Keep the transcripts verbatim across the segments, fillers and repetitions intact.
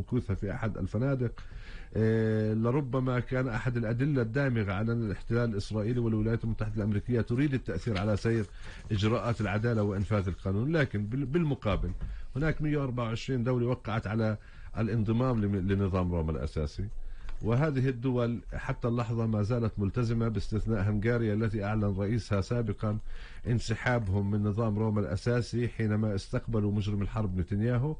مكوثة في أحد الفنادق. لربما كان أحد الأدلة الدامغة على أن الاحتلال الإسرائيلي والولايات المتحدة الأمريكية تريد التأثير على سير إجراءات العدالة وإنفاذ القانون. لكن بالمقابل هناك مئة وأربعة وعشرين دولة وقعت على الانضمام لنظام روما الأساسي، وهذه الدول حتى اللحظة ما زالت ملتزمة باستثناء هنغاريا التي أعلن رئيسها سابقا انسحابهم من نظام روما الأساسي حينما استقبلوا مجرم الحرب نتنياهو.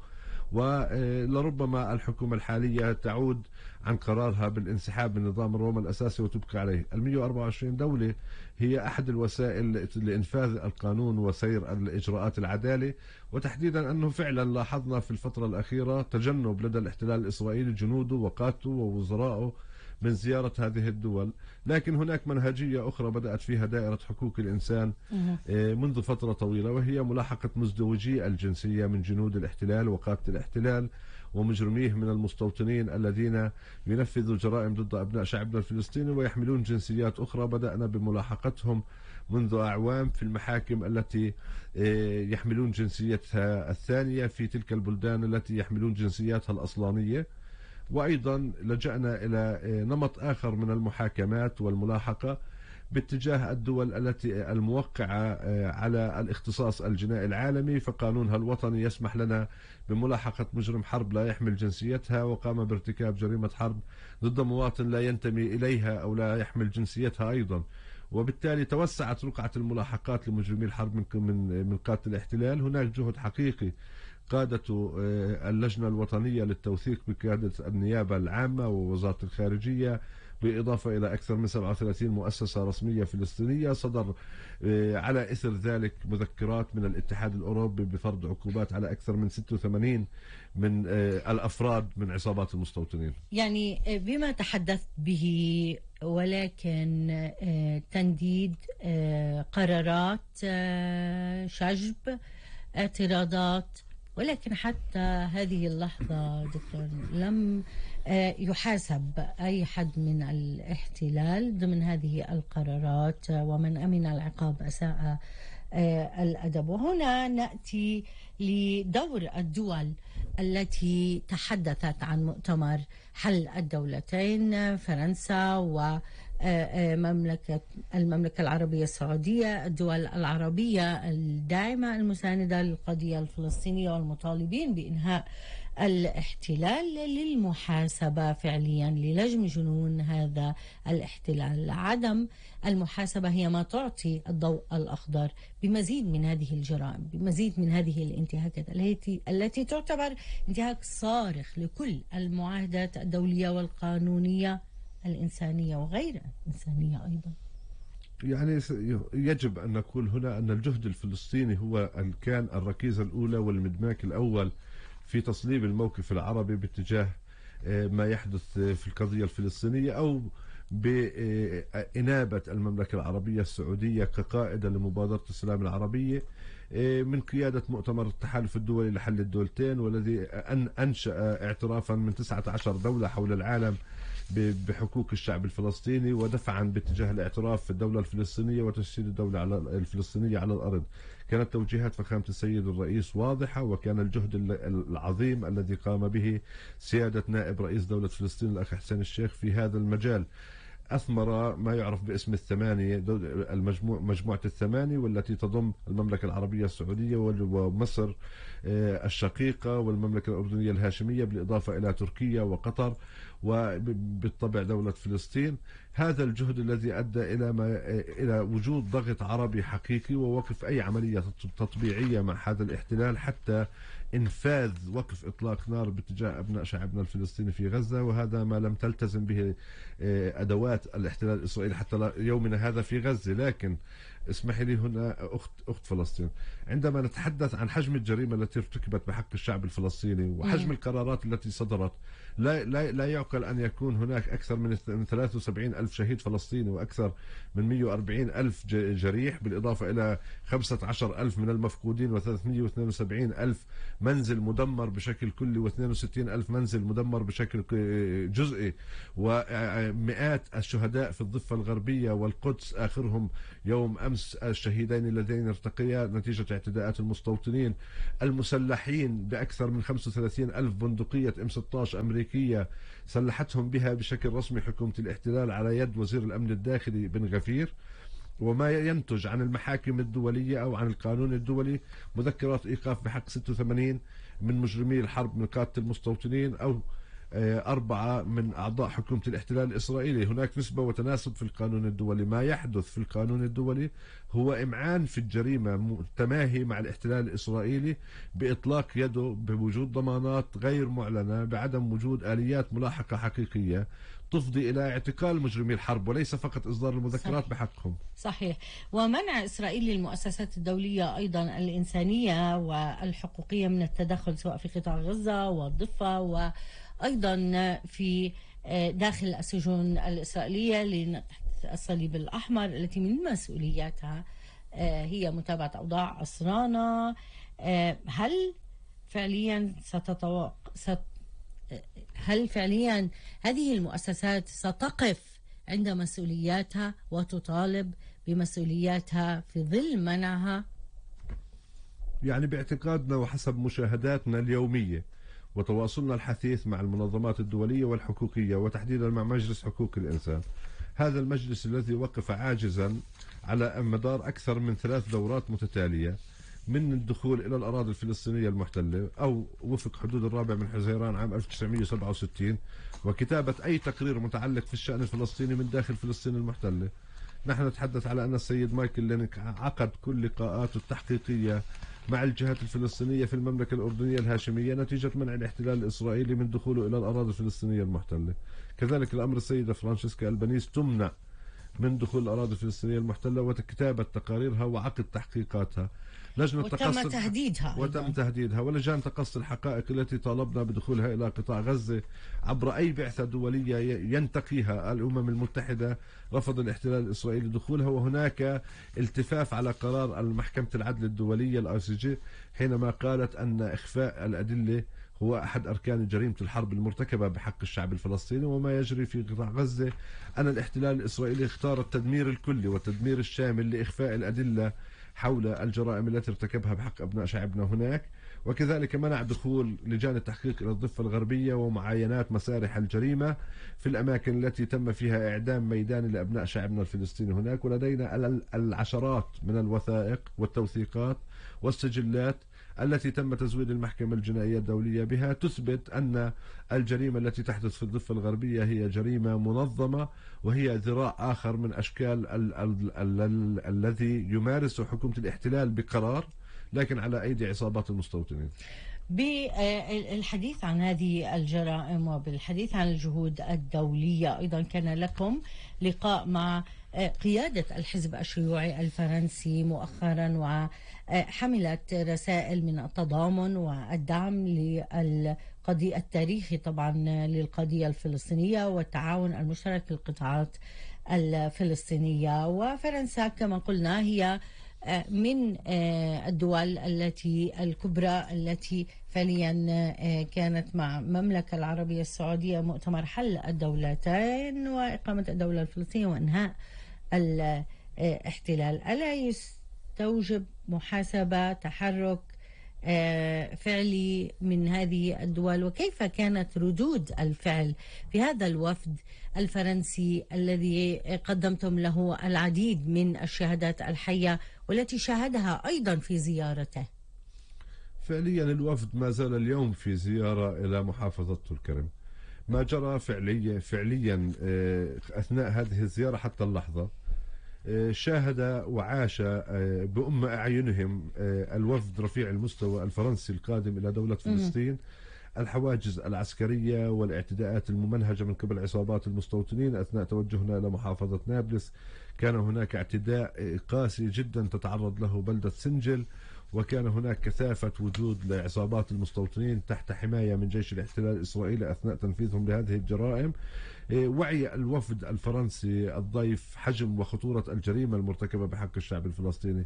ولربما الحكومة الحالية تعود عن قرارها بالانسحاب من نظام روما الأساسي وتبقى عليه. ال مئة وأربعة وعشرين دولة هي أحد الوسائل لإنفاذ القانون وسير الإجراءات العدالة، وتحديدا أنه فعلا لاحظنا في الفترة الأخيرة تجنب لدى الاحتلال الإسرائيلي جنوده وقادته ووزرائه من زيارة هذه الدول. لكن هناك منهجية أخرى بدأت فيها دائرة حقوق الإنسان منذ فترة طويلة، وهي ملاحقة مزدوجي الجنسية من جنود الاحتلال وقادة الاحتلال ومجرميه من المستوطنين الذين ينفذوا جرائم ضد أبناء شعبنا الفلسطيني ويحملون جنسيات أخرى. بدأنا بملاحقتهم منذ أعوام في المحاكم التي يحملون جنسيتها الثانية في تلك البلدان التي يحملون جنسياتها الأصلانية. وأيضا لجأنا إلى نمط آخر من المحاكمات والملاحقة باتجاه الدول التي الموقعة على الاختصاص الجنائي العالمي، فقانونها الوطني يسمح لنا بملاحقة مجرم حرب لا يحمل جنسيتها وقام بارتكاب جريمة حرب ضد مواطن لا ينتمي إليها أو لا يحمل جنسيتها أيضا. وبالتالي توسعت رقعة الملاحقات لمجرمي الحرب من من من قادة الاحتلال. هناك جهد حقيقي قادته اللجنة الوطنية للتوثيق بقيادة النيابة العامة ووزارة الخارجية، بالإضافة إلى أكثر من سبعة وثلاثين مؤسسة رسمية فلسطينية. صدر على إثر ذلك مذكرات من الاتحاد الأوروبي بفرض عقوبات على أكثر من ستة وثمانين من الأفراد من عصابات المستوطنين. يعني بما تحدثت به، ولكن تنديد، قرارات شجب، اعتراضات، ولكن حتى هذه اللحظة دكتور لم يحاسب أي حد من الاحتلال ضمن هذه القرارات، ومن أمن العقاب أساء الأدب. وهنا نأتي لدور الدول التي تحدثت عن مؤتمر حل الدولتين، فرنسا ومملكة المملكة العربية السعودية، الدول العربية الداعمة المساندة للقضية الفلسطينية والمطالبين بإنهاء الاحتلال للمحاسبة فعليا للجم جنون هذا الاحتلال. عدم المحاسبة هي ما تعطي الضوء الأخضر بمزيد من هذه الجرائم، بمزيد من هذه الانتهاكات التي التي تعتبر انتهاك صارخ لكل المعاهدات الدولية والقانونية الإنسانية وغير الإنسانية أيضا. يعني يجب أن نقول هنا أن الجهد الفلسطيني هو كان الركيزة الأولى والمدماك الأول في تصليب الموقف العربي باتجاه ما يحدث في القضية الفلسطينية، أو بإنابة المملكة العربية السعودية كقائدة لمبادرة السلام العربية من قيادة مؤتمر التحالف الدولي لحل الدولتين، والذي أنشأ اعترافا من تسعة عشر دولة حول العالم بحقوق الشعب الفلسطيني، ودفعا باتجاه الاعتراف في الدولة الفلسطينية وتشكيل الدولة على الفلسطينية على الأرض. كانت توجيهات فخامة السيد الرئيس واضحة، وكان الجهد العظيم الذي قام به سيادة نائب رئيس دولة فلسطين الأخ حسين الشيخ في هذا المجال أثمر ما يعرف باسم الثمانية، المجموع مجموعة الثمانية، والتي تضم المملكة العربية السعودية ومصر الشقيقة والمملكة الأردنية الهاشمية، بالإضافة إلى تركيا وقطر وبالطبع دولة فلسطين. هذا الجهد الذي أدى إلى ما إلى وجود ضغط عربي حقيقي ووقف أي عملية تطبيعية مع هذا الاحتلال حتى إنفاذ وقف إطلاق نار باتجاه أبناء شعبنا الفلسطيني في غزة. وهذا ما لم تلتزم به أدوات الاحتلال الإسرائيلي حتى يومنا هذا في غزة. لكن اسمحي لي هنا أخت أخت فلسطين، عندما نتحدث عن حجم الجريمة التي ارتكبت بحق الشعب الفلسطيني وحجم م. القرارات التي صدرت، لا لا لا يعقل أن يكون هناك أكثر من ثلاثة وسبعين ألف شهيد فلسطيني وأكثر من مئة وأربعين ألف جريح، بالإضافة إلى خمسة عشر ألف من المفقودين وثلاثمئة واثنين وسبعين ألف منزل مدمر بشكل كلي واثنين وستين ألف منزل مدمر بشكل جزئي، ومئات الشهداء في الضفة الغربية والقدس، آخرهم يوم أمس الخمس الشهيدين اللذين ارتقيا نتيجة اعتداءات المستوطنين المسلحين بأكثر من خمسة وثلاثين ألف بندقية إم ستة عشر أمريكية سلحتهم بها بشكل رسمي حكومة الاحتلال على يد وزير الأمن الداخلي بن غفير، وما ينتج عن المحاكم الدولية أو عن القانون الدولي مذكرات إيقاف بحق ستة وثمانين من مجرمي الحرب من قادة المستوطنين أو أربعة من أعضاء حكومة الاحتلال الإسرائيلي. هناك نسبة وتناسب في القانون الدولي. ما يحدث في القانون الدولي هو إمعان في الجريمة تماهي مع الاحتلال الإسرائيلي بإطلاق يده بوجود ضمانات غير معلنة، بعدم وجود آليات ملاحقة حقيقية تفضي إلى اعتقال مجرمي الحرب وليس فقط إصدار المذكرات صحيح. بحقهم. صحيح. ومنع إسرائيل للمؤسسات الدولية أيضا الإنسانية والحقوقية من التدخل سواء في قطاع غزة والضفة وأيضا في داخل السجون الإسرائيلية لتحت الصليب الأحمر التي من مسؤولياتها هي متابعة أوضاع أسرانا. هل فعليا ستتوقع ست هل فعليا هذه المؤسسات ستقف عند مسؤولياتها وتطالب بمسؤولياتها في ظل منعها؟ يعني باعتقادنا وحسب مشاهداتنا اليومية وتواصلنا الحثيث مع المنظمات الدولية والحقوقية وتحديدا مع مجلس حقوق الإنسان، هذا المجلس الذي وقف عاجزا على مدار أكثر من ثلاث دورات متتالية من الدخول إلى الأراضي الفلسطينية المحتلة أو وفق حدود الرابع من حزيران عام ألف وتسعمئة وسبعة وستين وكتابة أي تقرير متعلق في الشأن الفلسطيني من داخل فلسطين المحتلة. نحن نتحدث على أن السيد مايكل لينك عقد كل لقاءاته التحقيقية مع الجهات الفلسطينية في المملكة الأردنية الهاشمية نتيجة منع الاحتلال الإسرائيلي من دخوله إلى الأراضي الفلسطينية المحتلة. كذلك الأمر السيدة فرانشيسكا ألبانيس تمنع من دخول الأراضي الفلسطينية المحتلة وكتابة تقاريرها وعقد تحقيقاتها. لجنة وتم تهديدها وتم تهديدها ولجان تقصي الحقائق التي طالبنا بدخولها إلى قطاع غزة عبر أي بعثة دولية ينتقيها الأمم المتحدة رفض الاحتلال الإسرائيلي دخولها. وهناك التفاف على قرار المحكمة العدل الدولية الآي سي جي حينما قالت أن إخفاء الأدلة هو أحد أركان جريمة الحرب المرتكبة بحق الشعب الفلسطيني وما يجري في قطاع غزة. أن الاحتلال الإسرائيلي اختار التدمير الكلي والتدمير الشامل لإخفاء الأدلة حول الجرائم التي ارتكبها بحق أبناء شعبنا هناك، وكذلك منع دخول لجان التحقيق إلى الضفة الغربية ومعاينات مسارح الجريمة في الأماكن التي تم فيها إعدام ميداني لأبناء شعبنا الفلسطيني هناك. ولدينا العشرات من الوثائق والتوثيقات والسجلات التي تم تزويد المحكمة الجنائية الدولية بها تثبت أن الجريمة التي تحدث في الضفة الغربية هي جريمة منظمة وهي ذراع آخر من أشكال ال ال ال ال الذي يمارسه حكومة الاحتلال بقرار لكن على أيدي عصابات المستوطنين. بالحديث عن هذه الجرائم وبالحديث عن الجهود الدولية أيضا كان لكم لقاء مع قيادة الحزب الشيوعي الفرنسي مؤخرا وحملت رسائل من التضامن والدعم للقضية التاريخي طبعا للقضية الفلسطينية والتعاون المشترك في القطاعات الفلسطينية. وفرنسا كما قلنا هي من الدول التي الكبرى التي فعليا كانت مع المملكة العربية السعودية مؤتمر حل الدولتين وإقامة الدولة الفلسطينية وإنهاء الاحتلال. ألا يستوجب محاسبة تحرك فعلي من هذه الدول؟ وكيف كانت ردود الفعل في هذا الوفد الفرنسي الذي قدمتم له العديد من الشهادات الحية والتي شاهدها أيضا في زيارته؟ فعليا الوفد ما زال اليوم في زيارة إلى محافظة طول كرم. ما جرى فعليا فعليا أثناء هذه الزيارة حتى اللحظة شاهد وعاش بأم أعينهم الوفد رفيع المستوى الفرنسي القادم إلى دولة فلسطين الحواجز العسكرية والاعتداءات الممنهجة من قبل عصابات المستوطنين. أثناء توجهنا إلى محافظة نابلس كان هناك اعتداء قاسي جدا تتعرض له بلدة سنجل، وكان هناك كثافة وجود لعصابات المستوطنين تحت حماية من جيش الاحتلال الإسرائيلي أثناء تنفيذهم لهذه الجرائم. وعي الوفد الفرنسي الضيف حجم وخطورة الجريمة المرتكبة بحق الشعب الفلسطيني.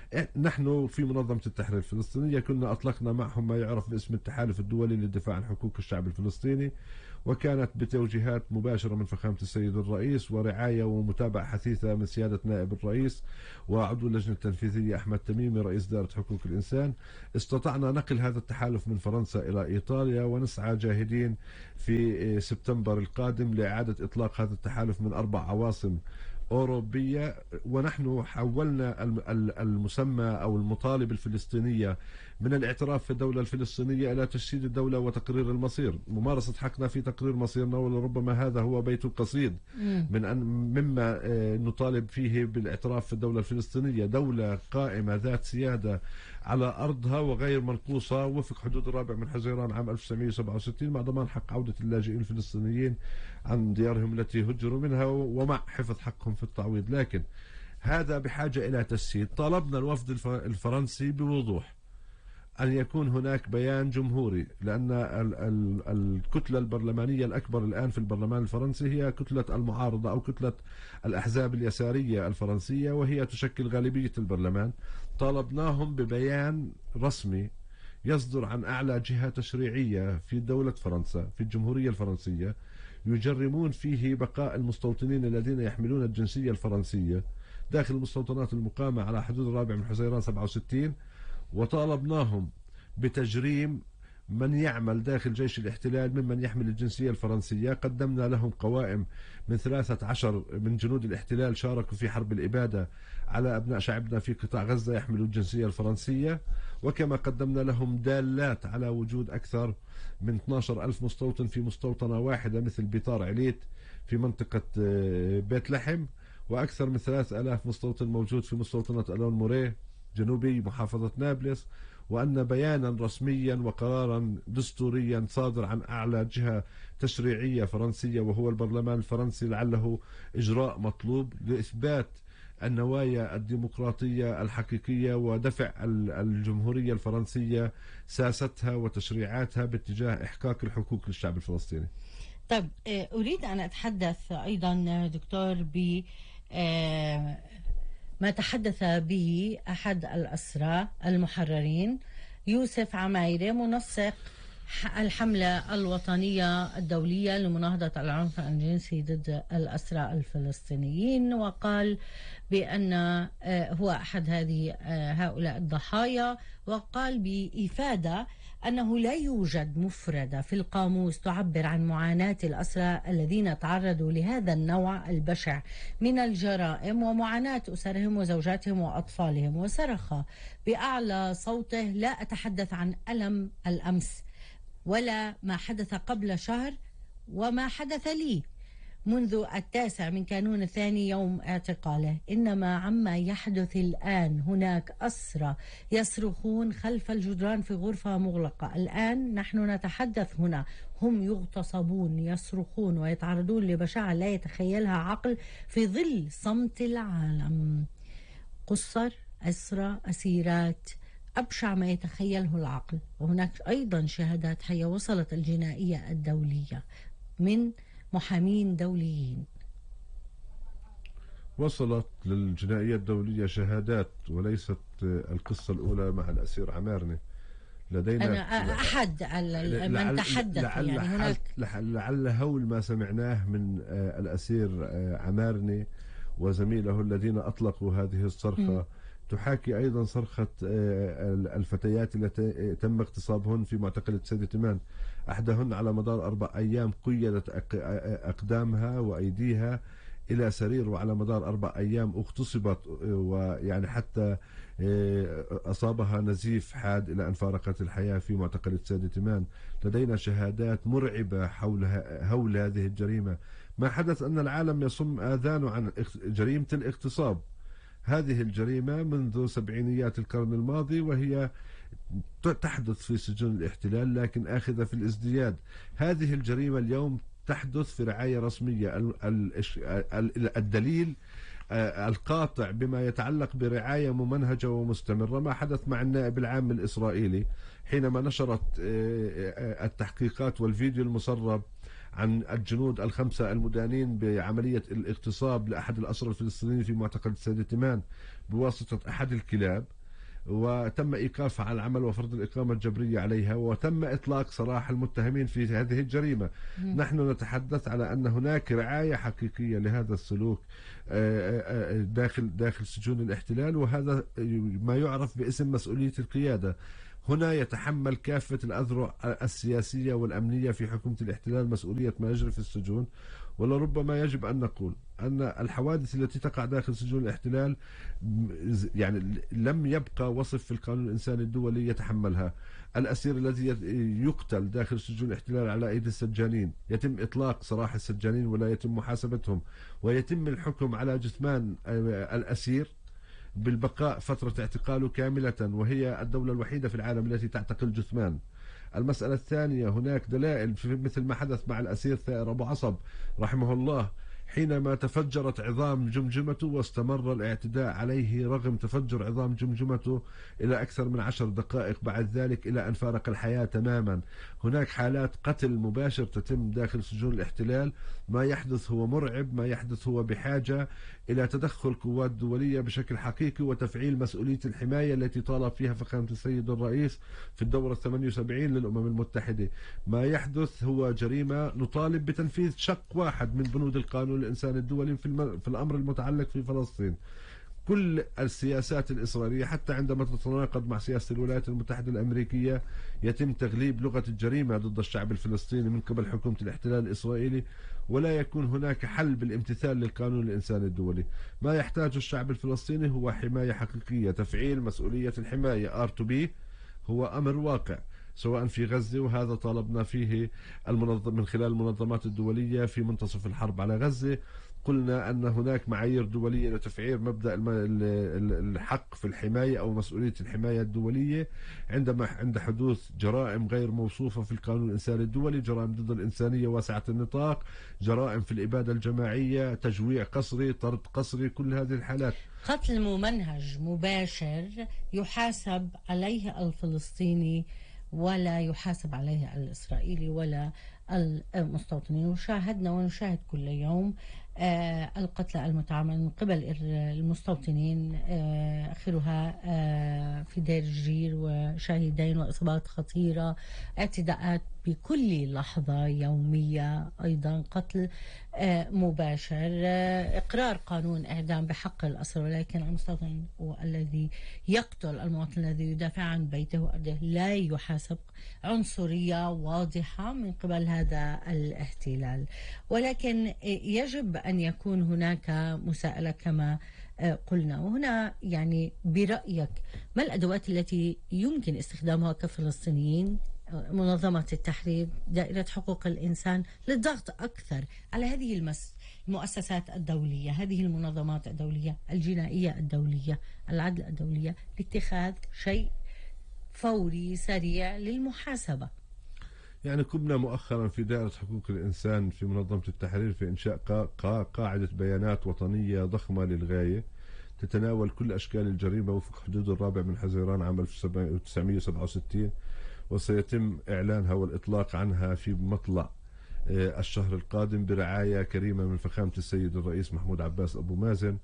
نحن في منظمة التحرير الفلسطينية كنا أطلقنا معهم ما يعرف باسم التحالف الدولي للدفاع عن حقوق الشعب الفلسطيني، وكانت بتوجيهات مباشرة من فخامة السيد الرئيس ورعاية ومتابعة حثيثة من سيادة نائب الرئيس وعضو اللجنة التنفيذية أحمد تميمي رئيس دائرة حقوق الإنسان. استطعنا نقل هذا التحالف من فرنسا إلى إيطاليا، ونسعى جاهدين في سبتمبر القادم لإعادة إطلاق هذا التحالف من أربع عواصم أوروبية. ونحن حولنا المسمى أو المطالب الفلسطينية من الاعتراف في الدولة الفلسطينية إلى تجسيد الدولة وتقرير المصير، ممارسة حقنا في تقرير مصيرنا، ولربما هذا هو بيت القصيد من أن مما نطالب فيه بالاعتراف في الدولة الفلسطينية، دولة قائمة ذات سيادة على أرضها وغير منقوصة وفق حدود الرابع من حزيران عام ألف وتسعمئة وسبعة وستين، مع ضمان حق عودة اللاجئين الفلسطينيين عن ديارهم التي هجروا منها ومع حفظ حقهم في التعويض. لكن هذا بحاجة إلى تجسيد. طالبنا الوفد الفرنسي بوضوح أن يكون هناك بيان جمهوري، لأن الكتلة البرلمانية الأكبر الآن في البرلمان الفرنسي هي كتلة المعارضة أو كتلة الأحزاب اليسارية الفرنسية، وهي تشكل غالبية البرلمان. طالبناهم ببيان رسمي يصدر عن أعلى جهة تشريعية في دولة فرنسا في الجمهورية الفرنسية، يجرمون فيه بقاء المستوطنين الذين يحملون الجنسية الفرنسية داخل المستوطنات المقامة على حدود الرابع من حزيران سبعة وستين. وطالبناهم بتجريم من يعمل داخل جيش الاحتلال ممن يحمل الجنسية الفرنسية. قدمنا لهم قوائم من ثلاثة عشر من جنود الاحتلال شاركوا في حرب الإبادة على أبناء شعبنا في قطاع غزة يحملوا الجنسية الفرنسية، وكما قدمنا لهم دالات على وجود أكثر من اثني عشر ألف مستوطن في مستوطنة واحدة مثل بيطار عليت في منطقة بيت لحم، وأكثر من ثلاثة آلاف مستوطن موجود في مستوطنة ألون موريه جنوبي محافظة نابلس، وأن بيانا رسميا وقرارا دستوريا صادر عن أعلى جهة تشريعية فرنسية وهو البرلمان الفرنسي لعله إجراء مطلوب لإثبات النوايا الديمقراطية الحقيقية ودفع الجمهورية الفرنسية ساستها وتشريعاتها باتجاه إحقاق الحقوق للشعب الفلسطيني. طيب أريد أن أتحدث أيضا دكتور ب ما تحدث به أحد الأسرى المحررين يوسف عمايرة منسق الحملة الوطنية الدولية لمناهضة العنف الجنسي ضد الأسرى الفلسطينيين، وقال بأن هو أحد هذه هؤلاء الضحايا، وقال بإفادة أنه لا يوجد مفردة في القاموس تعبر عن معاناة الأسرى الذين تعرضوا لهذا النوع البشع من الجرائم ومعاناة أسرهم وزوجاتهم وأطفالهم. وصرخ بأعلى صوته: لا أتحدث عن ألم الأمس ولا ما حدث قبل شهر وما حدث لي منذ التاسع من كانون الثاني يوم اعتقاله، إنما عما يحدث الآن. هناك أسرى يصرخون خلف الجدران في غرفة مغلقة. الآن نحن نتحدث هنا، هم يغتصبون، يصرخون ويتعرضون لبشاعة لا يتخيلها عقل في ظل صمت العالم. قصر، أسرى، أسيرات، أبشع ما يتخيله العقل. وهناك أيضا شهادات حية وصلت الجنائية الدولية من محامين دوليين. وصلت للجنائية الدولية شهادات، وليست القصة الأولى مع الأسير عمارنة. لدينا أنا أحد من تحدث لعل يعني هناك لعل هول ما سمعناه من الأسير عمارنة وزميله الذين أطلقوا هذه الصرخة م. تحاكي أيضا صرخة الفتيات التي تم اغتصابهن في معتقل سيدة تيمان. أحدهن على مدار أربع أيام قيدت أقدامها وأيديها إلى سرير، وعلى مدار أربع أيام اغتصبت، ويعني حتى أصابها نزيف حاد إلى أن فارقت الحياة في معتقل سيدة تيمان. لدينا شهادات مرعبة حول هول هذه الجريمة. ما حدث أن العالم يصم آذانه عن جريمة الاغتصاب. هذه الجريمة منذ سبعينيات القرن الماضي وهي تحدث في سجون الاحتلال، لكن آخذة في الازدياد. هذه الجريمة اليوم تحدث في رعاية رسمية. الدليل القاطع بما يتعلق برعاية ممنهجة ومستمرة ما حدث مع النائب العام الإسرائيلي حينما نشرت التحقيقات والفيديو المسرب عن الجنود الخمسة المدانين بعملية الاغتصاب لأحد الأسرى الفلسطينيين في معتقل سيدة تيمان بواسطة أحد الكلاب. وتم إيقافها عن العمل وفرض الإقامة الجبرية عليها، وتم إطلاق سراح المتهمين في هذه الجريمة. مم. نحن نتحدث على أن هناك رعاية حقيقية لهذا السلوك داخل داخل سجون الاحتلال، وهذا ما يعرف باسم مسؤولية القيادة. هنا يتحمل كافة الأذرع السياسية والأمنية في حكومة الاحتلال مسؤولية ما يجري في السجون. ولربما يجب أن نقول أن الحوادث التي تقع داخل سجون الاحتلال يعني لم يبقى وصف في القانون الإنساني الدولي يتحملها. الأسير الذي يقتل داخل سجون الاحتلال على أيدي السجانين يتم إطلاق سراح السجانين ولا يتم محاسبتهم، ويتم الحكم على جثمان الأسير بالبقاء فترة اعتقاله كاملة، وهي الدولة الوحيدة في العالم التي تعتقل جثمان. المسألة الثانية، هناك دلائل في مثل ما حدث مع الأسير ثائر أبو عصب رحمه الله، حينما تفجرت عظام جمجمته واستمر الاعتداء عليه رغم تفجر عظام جمجمته إلى أكثر من عشر دقائق بعد ذلك إلى أن فارق الحياة تماما. هناك حالات قتل مباشر تتم داخل سجون الاحتلال. ما يحدث هو مرعب، ما يحدث هو بحاجة إلى تدخل قوات دولية بشكل حقيقي وتفعيل مسؤولية الحماية التي طالب فيها فخامة السيد الرئيس في الدورة الثمانية وسبعين للأمم المتحدة. ما يحدث هو جريمة نطالب بتنفيذ شق واحد من بنود القانون الإنساني الدولي في, الم... في الأمر المتعلق في فلسطين. كل السياسات الإسرائيلية حتى عندما تتناقض مع سياسة الولايات المتحدة الأمريكية يتم تغليب لغة الجريمة ضد الشعب الفلسطيني من قبل حكومة الاحتلال الإسرائيلي، ولا يكون هناك حل بالامتثال للقانون الإنساني الدولي. ما يحتاجه الشعب الفلسطيني هو حماية حقيقية. تفعيل مسؤولية الحماية آر تو بي هو أمر واقع سواء في غزة، وهذا طالبنا فيه المنظم من خلال المنظمات الدولية في منتصف الحرب على غزة. قلنا أن هناك معايير دولية لتفعيل مبدأ الحق في الحماية أو مسؤولية الحماية الدولية عندما عند حدوث جرائم غير موصوفة في القانون الإنساني الدولي، جرائم ضد الإنسانية واسعة النطاق، جرائم في الإبادة الجماعية، تجويع قسري، طرد قسري، كل هذه الحالات. قتل ممنهج مباشر يحاسب عليه الفلسطيني ولا يحاسب عليه الإسرائيلي ولا المستوطنين. وشاهدنا ونشاهد كل يوم آه القتلى المتعمد من قبل المستوطنين، آه آخرها آه في دير الجير، وشاهدين وإصابات خطيرة، اعتداءات بكل لحظة يومية، أيضا قتل آه مباشر، آه إقرار قانون إعدام بحق الأسر، ولكن المستوطن الذي يقتل المواطن الذي يدافع عن بيته وأرضه لا يحاسب. عنصرية واضحة من قبل هذا الاحتلال. ولكن يجب أن يكون هناك مساءلة كما قلنا. وهنا يعني برأيك ما الأدوات التي يمكن استخدامها كفلسطينيين، منظمة التحرير، دائرة حقوق الإنسان، للضغط أكثر على هذه المس المؤسسات الدولية، هذه المنظمات الدولية، الجنائية الدولية، العدل الدولية، لاتخاذ شيء فوري سريع للمحاسبة؟ يعني كنا مؤخرا في دائرة حقوق الإنسان في منظمة التحرير في إنشاء قاعدة بيانات وطنية ضخمة للغاية تتناول كل أشكال الجريمة وفق حدود الرابع من حزيران عام ألف وتسعمئة وسبعة وستين، وسيتم إعلانها والإطلاق عنها في مطلع الشهر القادم برعاية كريمة من فخامة السيد الرئيس محمود عباس أبو مازن،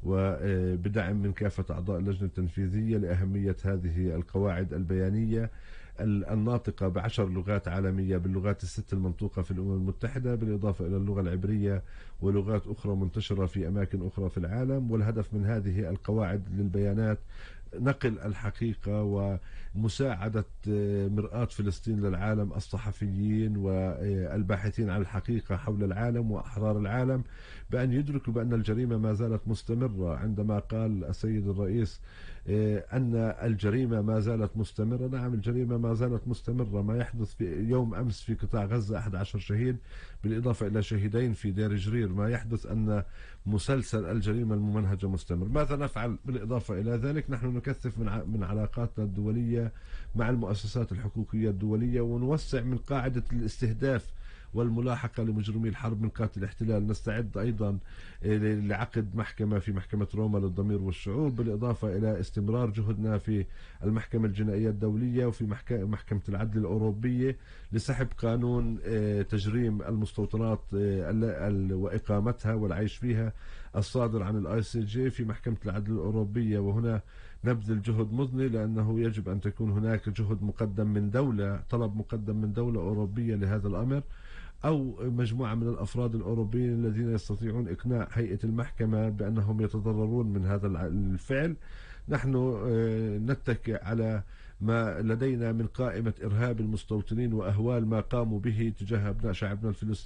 وبدعم من كافة أعضاء اللجنة التنفيذية لأهمية هذه القواعد البيانية الناطقة بعشر لغات عالمية باللغات الست المنطوقة في الأمم المتحدة، بالإضافة إلى اللغة العبرية ولغات أخرى منتشرة في أماكن أخرى في العالم. والهدف من هذه القواعد للبيانات نقل الحقيقة ومساعدة مرآة فلسطين للعالم، الصحفيين والباحثين عن الحقيقة حول العالم وأحرار العالم، بأن يدركوا بأن الجريمة ما زالت مستمرة. عندما قال السيد الرئيس أن الجريمة ما زالت مستمرة، نعم الجريمة ما زالت مستمرة. ما يحدث في يوم أمس في قطاع غزة أحد عشر شهيد بالإضافة إلى شهيدين في دير جرير. ما يحدث أن مسلسل الجريمة الممنهجة مستمر. ماذا نفعل بالإضافة إلى ذلك؟ نحن نكثف من من علاقاتنا الدولية مع المؤسسات الحقوقية الدولية، ونوسع من قاعدة الاستهداف والملاحقة لمجرمي الحرب من قادة الاحتلال. نستعد أيضا لعقد محكمة في محكمة روما للضمير والشعوب، بالإضافة إلى استمرار جهدنا في المحكمة الجنائية الدولية وفي محكمة العدل الأوروبية لسحب قانون تجريم المستوطنات وإقامتها والعيش فيها الصادر عن الاي سي جي في محكمة العدل الأوروبية. وهنا نبذل جهد مضني، لأنه يجب أن تكون هناك جهد مقدم من دولة، طلب مقدم من دولة أوروبية لهذا الأمر، أو مجموعة من الأفراد الأوروبيين الذين يستطيعون إقناع هيئة المحكمة بأنهم يتضررون من هذا الفعل. نحن نتكئ على ما لدينا من قائمة إرهاب المستوطنين وأهوال ما قاموا به تجاه أبناء شعبنا الفلسطيني